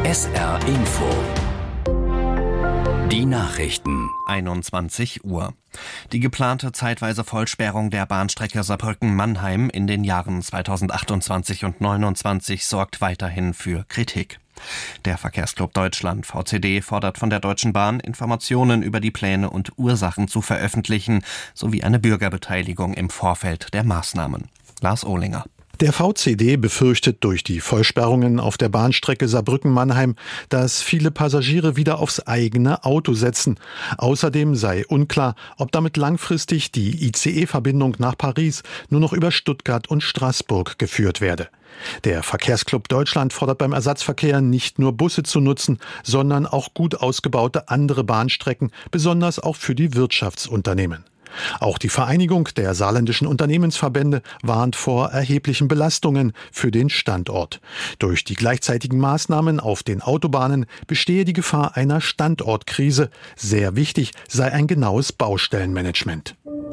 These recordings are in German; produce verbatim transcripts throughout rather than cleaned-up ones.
S R Info. Die Nachrichten. einundzwanzig Uhr. Die geplante zeitweise Vollsperrung der Bahnstrecke Saarbrücken-Mannheim in den Jahren zweitausendachtundzwanzig und neunundzwanzig sorgt weiterhin für Kritik. Der Verkehrsclub Deutschland V C D fordert von der Deutschen Bahn, Informationen über die Pläne und Ursachen zu veröffentlichen, sowie eine Bürgerbeteiligung im Vorfeld der Maßnahmen. Lars Ohlinger. Der V C D befürchtet durch die Vollsperrungen auf der Bahnstrecke Saarbrücken-Mannheim, dass viele Passagiere wieder aufs eigene Auto setzen. Außerdem sei unklar, ob damit langfristig die I C E-Verbindung nach Paris nur noch über Stuttgart und Straßburg geführt werde. Der Verkehrsclub Deutschland fordert beim Ersatzverkehr nicht nur Busse zu nutzen, sondern auch gut ausgebaute andere Bahnstrecken, besonders auch für die Wirtschaftsunternehmen. Auch die Vereinigung der saarländischen Unternehmensverbände warnt vor erheblichen Belastungen für den Standort. Durch die gleichzeitigen Maßnahmen auf den Autobahnen bestehe die Gefahr einer Standortkrise. Sehr wichtig sei ein genaues Baustellenmanagement.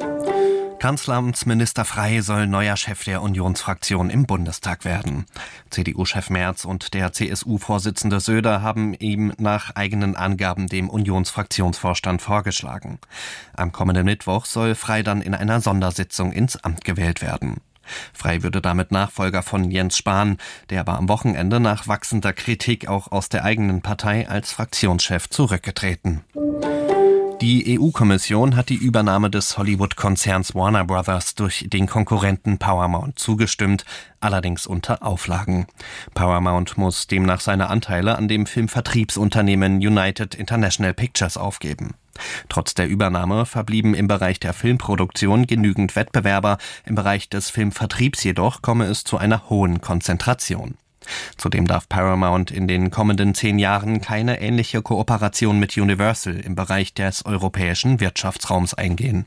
Kanzleramtsminister Frey soll neuer Chef der Unionsfraktion im Bundestag werden. C D U-Chef Merz und der C S U-Vorsitzende Söder haben ihm nach eigenen Angaben dem Unionsfraktionsvorstand vorgeschlagen. Am kommenden Mittwoch soll Frey dann in einer Sondersitzung ins Amt gewählt werden. Frey würde damit Nachfolger von Jens Spahn, der aber am Wochenende nach wachsender Kritik auch aus der eigenen Partei als Fraktionschef zurückgetreten. Die E U-Kommission hat die Übernahme des Hollywood-Konzerns Warner Brothers durch den Konkurrenten Paramount zugestimmt, allerdings unter Auflagen. Paramount muss demnach seine Anteile an dem Filmvertriebsunternehmen United International Pictures aufgeben. Trotz der Übernahme verblieben im Bereich der Filmproduktion genügend Wettbewerber, im Bereich des Filmvertriebs jedoch komme es zu einer hohen Konzentration. Zudem darf Paramount in den kommenden zehn Jahren keine ähnliche Kooperation mit Universal im Bereich des europäischen Wirtschaftsraums eingehen.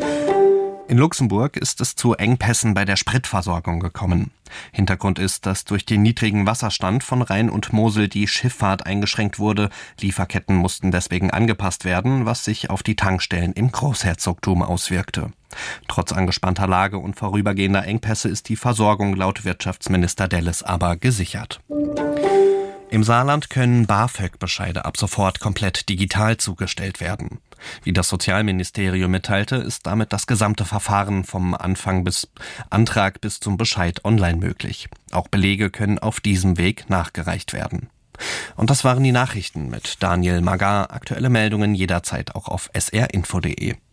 In Luxemburg ist es zu Engpässen bei der Spritversorgung gekommen. Hintergrund ist, dass durch den niedrigen Wasserstand von Rhein und Mosel die Schifffahrt eingeschränkt wurde. Lieferketten mussten deswegen angepasst werden, was sich auf die Tankstellen im Großherzogtum auswirkte. Trotz angespannter Lage und vorübergehender Engpässe ist die Versorgung laut Wirtschaftsminister Delles aber gesichert. Im Saarland können BAföG-Bescheide ab sofort komplett digital zugestellt werden. Wie das Sozialministerium mitteilte, ist damit das gesamte Verfahren vom Anfang bis Antrag bis zum Bescheid online möglich. Auch Belege können auf diesem Weg nachgereicht werden. Und das waren die Nachrichten mit Daniel Magar. Aktuelle Meldungen jederzeit auch auf s r info punkt d e.